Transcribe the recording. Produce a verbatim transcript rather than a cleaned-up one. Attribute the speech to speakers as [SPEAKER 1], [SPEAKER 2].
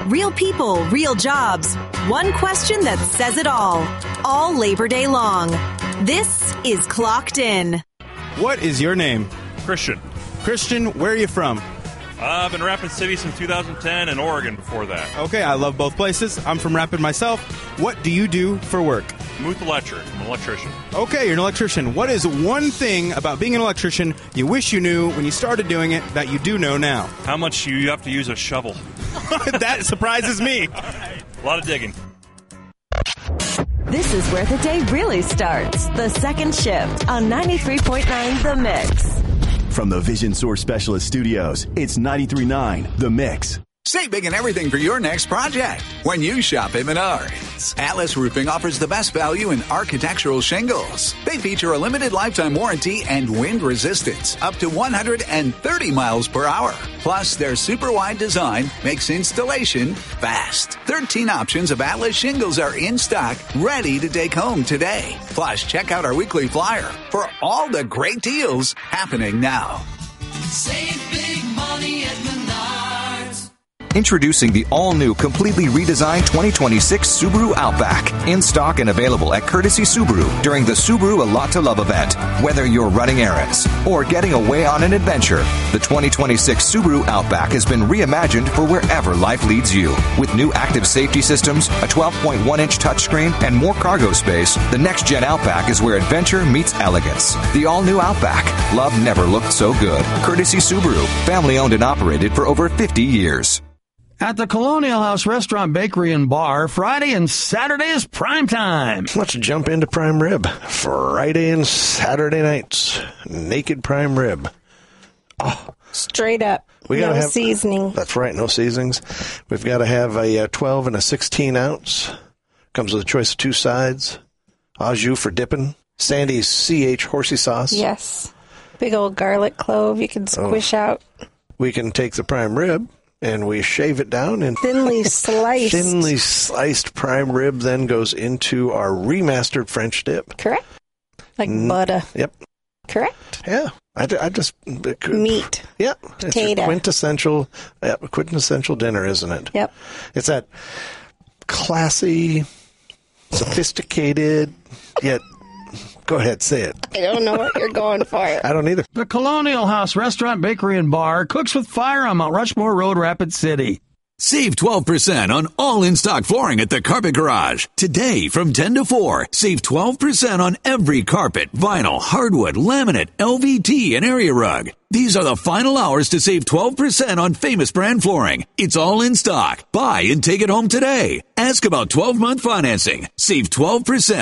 [SPEAKER 1] Real people, real jobs. One question that says it all. All Labor Day long. This is Clocked In.
[SPEAKER 2] What is your name?
[SPEAKER 3] Christian.
[SPEAKER 2] Christian, where are you from?
[SPEAKER 3] Uh, I've been in Rapid City since two thousand ten and Oregon before that.
[SPEAKER 2] Okay, I love both places. I'm from Rapid myself. What do you do for work?
[SPEAKER 3] Muth Electric. I'm an electrician.
[SPEAKER 2] Okay, you're an electrician. What is one thing about being an electrician you wish you knew when you started doing it that you do know now?
[SPEAKER 3] How much you have to use a shovel?
[SPEAKER 2] That surprises me.
[SPEAKER 3] A lot of digging.
[SPEAKER 1] This is where the day really starts. The second shift on ninety-three point nine The Mix.
[SPEAKER 4] From the Vision Source Specialist Studios, it's ninety-three point nine The Mix.
[SPEAKER 5] Save big and everything for your next project when you shop at Menards. Atlas Roofing offers the best value in architectural shingles. They feature a limited lifetime warranty and wind resistance up to one hundred thirty miles per hour. Plus, their super wide design makes installation fast. thirteen options of Atlas shingles are in stock, ready to take home today. Plus, check out our weekly flyer for all the great deals happening now.
[SPEAKER 6] Save big money at Menards.
[SPEAKER 7] Introducing the all-new, completely redesigned twenty twenty-six Subaru Outback. In stock and available at Courtesy Subaru during the Subaru A Lot to Love event. Whether you're running errands or getting away on an adventure, the twenty twenty-six Subaru Outback has been reimagined for wherever life leads you. With new active safety systems, a twelve point one inch touchscreen, and more cargo space, the next-gen Outback is where adventure meets elegance. The all-new Outback. Love never looked so good. Courtesy Subaru. Family-owned and operated for over fifty years.
[SPEAKER 8] At the Colonial House Restaurant, Bakery, and Bar, Friday and Saturday is prime time.
[SPEAKER 9] Let's jump into prime rib. Friday and Saturday nights, naked prime rib. Oh,
[SPEAKER 10] straight up.
[SPEAKER 9] We
[SPEAKER 10] no
[SPEAKER 9] gotta have,
[SPEAKER 10] seasoning.
[SPEAKER 9] That's right, no seasonings. We've got to have a twelve and a sixteen ounce. Comes with a choice of two sides. Au jus for dipping. Sandy's C H horsey sauce.
[SPEAKER 10] Yes. Big old garlic clove you can squish oh. out.
[SPEAKER 9] We can take the prime rib and we shave it down and
[SPEAKER 10] thinly sliced.
[SPEAKER 9] Thinly sliced prime rib then goes into our remastered French dip.
[SPEAKER 10] Correct. Like mm, butter.
[SPEAKER 9] Yep.
[SPEAKER 10] Correct.
[SPEAKER 9] Yeah. I, I just
[SPEAKER 10] meat.
[SPEAKER 9] Yep.
[SPEAKER 10] Potato.
[SPEAKER 9] It's a quintessential, yeah, quintessential dinner, isn't it?
[SPEAKER 10] Yep.
[SPEAKER 9] It's that classy, sophisticated, yet. Go ahead, say it.
[SPEAKER 10] I don't know what you're going for.
[SPEAKER 9] I don't either.
[SPEAKER 8] The Colonial House Restaurant, Bakery, and Bar cooks with fire on Mount Rushmore Road, Rapid City.
[SPEAKER 11] Save twelve percent on all in-stock flooring at the Carpet Garage. Today from ten to four, save twelve percent on every carpet, vinyl, hardwood, laminate, L V T, and area rug. These are the final hours to save twelve percent on famous brand flooring. It's all in stock. Buy and take it home today. Ask about twelve-month financing. Save twelve percent.